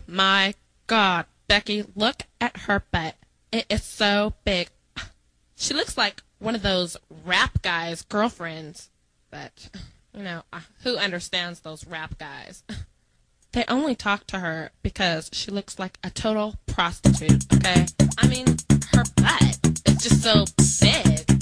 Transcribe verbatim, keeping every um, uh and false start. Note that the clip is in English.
my God, Becky, look at her butt. It is so big. She looks like one of those rap guys' girlfriends. But, you know, who understands those rap guys? They only talk to her because she looks like a total prostitute, okay? I mean, her butt is just so big.